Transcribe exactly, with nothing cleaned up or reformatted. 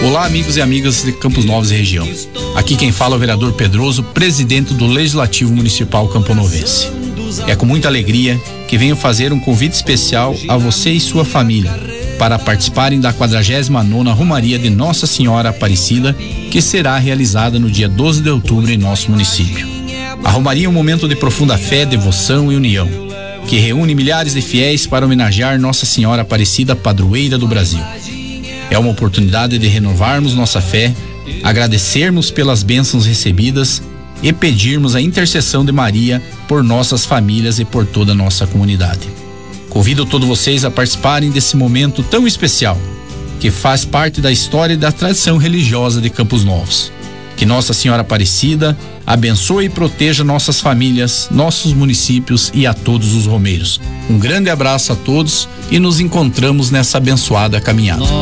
Olá, amigos e amigas de Campos Novos e região. Aqui quem fala é o vereador Pedroso, presidente do Legislativo Municipal camponovense. É com muita alegria que venho fazer um convite especial a você e sua família para participarem da quadragésima nona Romaria de Nossa Senhora Aparecida, que será realizada no dia doze de outubro em nosso município. A Romaria é um momento de profunda fé, devoção e união, que reúne milhares de fiéis para homenagear Nossa Senhora Aparecida, padroeira do Brasil. É uma oportunidade de renovarmos nossa fé, agradecermos pelas bênçãos recebidas e pedirmos a intercessão de Maria por nossas famílias e por toda a nossa comunidade. Convido todos vocês a participarem desse momento tão especial, que faz parte da história e da tradição religiosa de Campos Novos. Que Nossa Senhora Aparecida abençoe e proteja nossas famílias, nossos municípios e a todos os romeiros. Um grande abraço a todos e nos encontramos nessa abençoada caminhada.